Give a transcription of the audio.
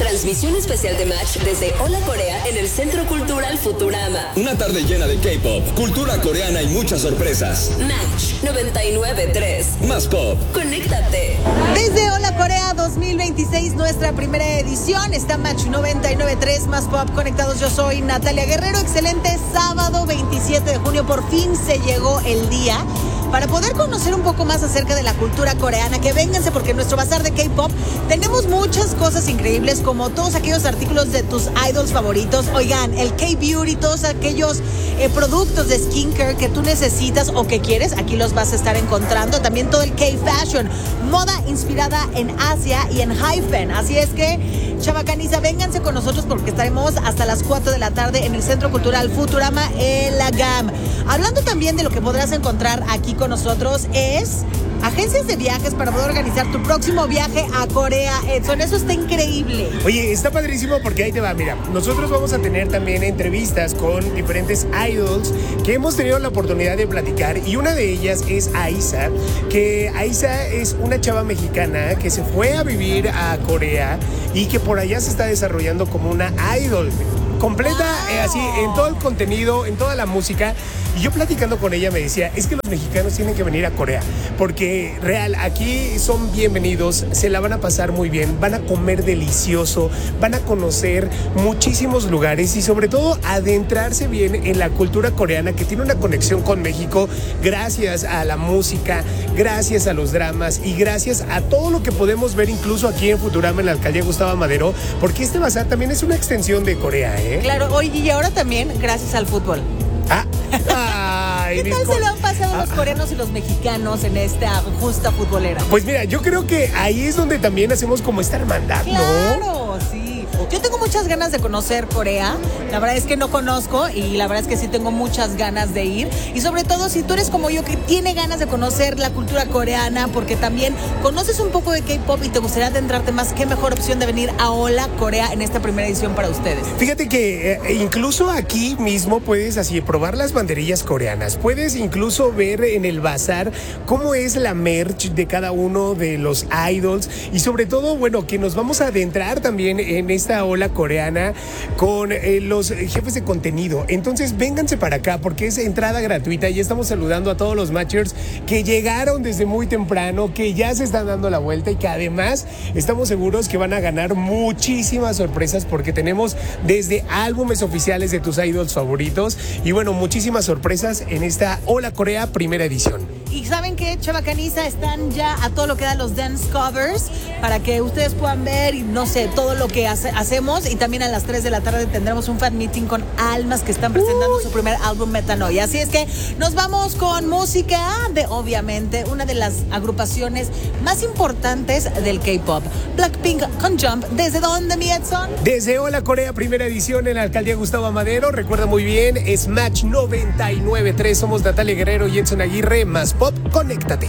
Transmisión especial de Match desde Hola Corea en el Centro Cultural Futurama. Una tarde llena de K-pop, cultura coreana y muchas sorpresas. Match 99.3. Más pop. Conéctate. Desde Hola Corea 2026, nuestra primera edición, está Match 99.3, Más pop conectados. Yo soy Natalia Guerrero. Excelente sábado 27 de junio. Por fin se llegó el día para poder conocer un poco más acerca de la cultura coreana. Que vénganse, porque en nuestro bazar de K-pop tenemos muchas cosas increíbles, como todos aquellos artículos de tus idols favoritos. Oigan, el K-Beauty, todos aquellos productos de skincare que tú necesitas o que quieres, aquí los vas a estar encontrando. También todo el K-Fashion, moda inspirada en Asia y en Hyphen. Así es que, chavacaniza, vénganse con nosotros porque estaremos hasta las 4 de la tarde en el Centro Cultural Futurama en la GAM. Hablando también de lo que podrás encontrar aquí con nosotros es agencias de viajes para poder organizar tu próximo viaje a Corea, Edson. Eso está increíble. Oye, está padrísimo porque ahí te va, mira, nosotros vamos a tener también entrevistas con diferentes idols que hemos tenido la oportunidad de platicar, y una de ellas es Aiza, que Aiza es una chava mexicana que se fue a vivir a Corea y que por allá se está desarrollando como una idol completa, así, en todo el contenido, en toda la música. Y yo platicando con ella me decía, es que los mexicanos tienen que venir a Corea, porque real, aquí son bienvenidos, se la van a pasar muy bien, van a comer delicioso, van a conocer muchísimos lugares y sobre todo adentrarse bien en la cultura coreana, que tiene una conexión con México gracias a la música, gracias a los dramas y gracias a todo lo que podemos ver incluso aquí en Futurama, en la alcaldía Gustavo Madero, porque este bazar también es una extensión de Corea, ¿eh? Claro, oye, y ahora también gracias al fútbol. Ay, ¿qué tal se lo han pasado los coreanos y los mexicanos en esta justa futbolera? Pues mira, yo creo que ahí es donde también hacemos como esta hermandad, ¿no? Claro, sí. Yo tengo muchas ganas de conocer Corea. La verdad es que no conozco y la verdad es que sí tengo muchas ganas de ir. Y sobre todo si tú eres como yo, que tiene ganas de conocer la cultura coreana, porque también conoces un poco de K-pop y te gustaría adentrarte más, qué mejor opción de venir a Hola Corea en esta primera edición para ustedes. Fíjate que incluso aquí mismo puedes así probar las banderillas coreanas. Puedes incluso ver en el bazar cómo es la merch de cada uno de los idols, y sobre todo, bueno, que nos vamos a adentrar también en esta ola coreana con los jefes de contenido. Entonces vénganse para acá porque es entrada gratuita. Ya estamos saludando a todos los matchers que llegaron desde muy temprano, que ya se están dando la vuelta y que además estamos seguros que van a ganar muchísimas sorpresas, porque tenemos desde álbumes oficiales de tus idols favoritos y bueno, muchísimas sorpresas en esta Hola Corea primera edición. Y ¿saben qué, chavacaniza? Están ya a todo lo que dan los dance covers para que ustedes puedan ver, y no sé, todo lo que hacemos. Y también a las 3 de la tarde tendremos un fan meeting con Almas, que están presentando su primer álbum Metanoia. Así es que nos vamos con música de, obviamente, una de las agrupaciones más importantes del K-pop, Blackpink con Jump. ¿Desde dónde, mi Edson? Desde Hola Corea primera edición en la alcaldía Gustavo Madero. Recuerda muy bien, es Match 99.3. Somos Natalia Guerrero y Edson Aguirre. Más pop, conéctate.